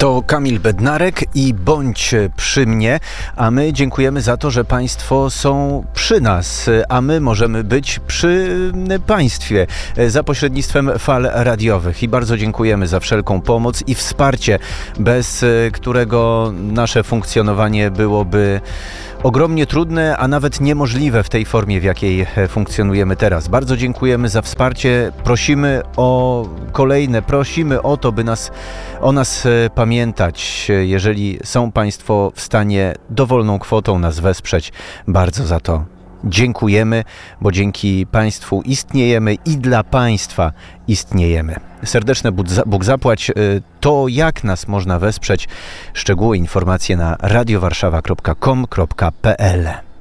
To Kamil Bednarek i Bądź przy mnie, a my dziękujemy za to, że Państwo są przy nas, a my możemy być przy Państwie za pośrednictwem fal radiowych i bardzo dziękujemy za wszelką pomoc i wsparcie, bez którego nasze funkcjonowanie byłoby ogromnie trudne, a nawet niemożliwe w tej formie, w jakiej funkcjonujemy teraz. Bardzo dziękujemy za wsparcie, prosimy o kolejne, prosimy o to, by o nas pamiętać. Jeżeli są Państwo w stanie dowolną kwotą nas wesprzeć, bardzo za to dziękujemy, bo dzięki Państwu istniejemy i dla Państwa istniejemy. Serdeczne Bóg zapłać. To jak nas można wesprzeć, szczegóły, informacje na radiowarszawa.com.pl.